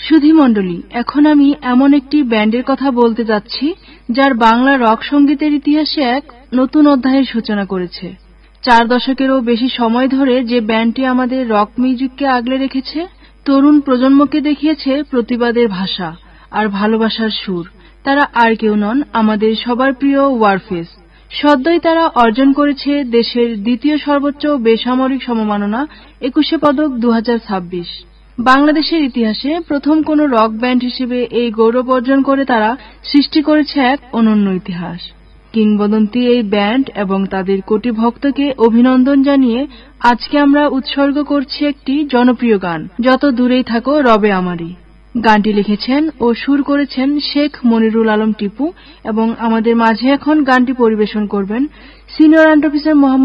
সুধীমণ্ডলী, এখন আমি এমন একটি ব্যান্ডের কথা বলতে যাচ্ছি যার বাংলা রক সঙ্গীতের ইতিহাসে এক নতুন অধ্যায়ের সূচনা করেছে। 4 দশকেরও বেশি সময় ধরে যে ব্যান্ডটি আমাদের রক মিউজিককে আগলে রেখেছে, তরুণ প্রজন্মকে দেখিয়েছে প্রতিবাদের ভাষা আর ভালোবাসার সুর, তারা আর কেউ নন, আমাদের সবার প্রিয় ওয়ারফেস। সদ্যই তারা অর্জন করেছে দেশের দ্বিতীয় সর্বোচ্চ বেসামরিক সমমাননা 21শে পদক 2026। বাংলাদেশের ইতিহাসে প্রথম কোন রক ব্যান্ড হিসেবে এই গৌরব অর্জন করে তারা সৃষ্টি করেছে এক অনন্য ইতিহাস। কিংবদন্তি এই ব্যান্ড এবং তাদের কোটি ভক্তকে অভিনন্দন জানিয়ে আজকে আমরা উৎসর্গ করছি একটি জনপ্রিয় গান, যত দূরেই থাকো রবে আমারই। গানটি লিখেছেন ও সুর করেছেন শেখ মনিরুল আলম টিপু এবং আমাদের মাঝে এখন গানটি পরিবেশন করবেন সিনিয়র আর্ট অফিসার মোহাম্মদ